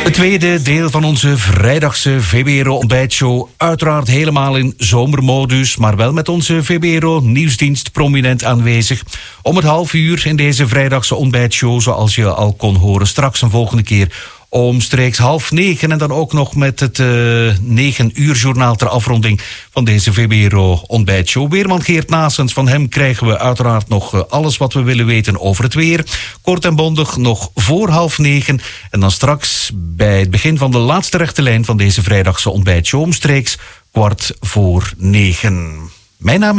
Het tweede deel van onze vrijdagse VBRO-ontbijtshow. Uiteraard helemaal in zomermodus, maar wel met onze VBRO-nieuwsdienst prominent aanwezig. Om het 12:30 in deze vrijdagse ontbijtshow, zoals je al kon horen. Straks een volgende keer omstreeks 8:30 en dan ook nog met het 9-uur-journaal ter afronding van deze VBRO-ontbijtshow. Weerman Geert Naessens, van hem krijgen we uiteraard nog alles wat we willen weten over het weer. Kort en bondig nog voor 8:30 en dan straks bij het begin van de laatste rechte lijn van deze vrijdagse ontbijtshow omstreeks 8:15. Mijn naam